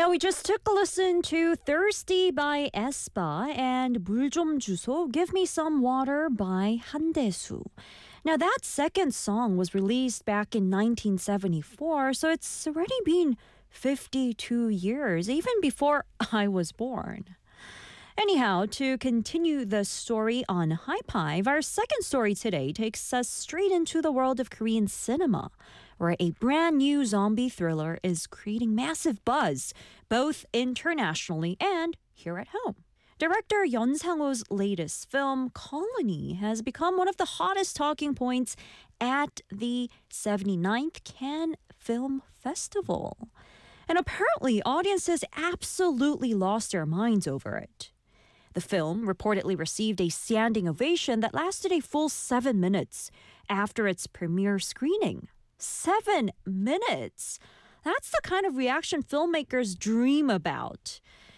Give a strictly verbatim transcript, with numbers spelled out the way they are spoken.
Now, we just took a listen to Thirsty by aespa and 물 좀 주소, Give Me Some Water by 한대수. Now, that second song was released back in nineteen seventy-four, so it's already been fifty-two years, even before I was born. Anyhow, to continue the story on HyPive, our second story today takes us straight into the world of Korean cinema, where a brand new zombie thriller is creating massive buzz, both internationally and here at home. Director Yeon Sang-ho's latest film, Colony, has become one of the hottest talking points at the seventy-ninth Cannes Film Festival. And apparently, audiences absolutely lost their minds over it. The film reportedly received a standing ovation that lasted a full seven minutes after its premiere screening. Seven minutes! That's the kind of reaction filmmakers dream about.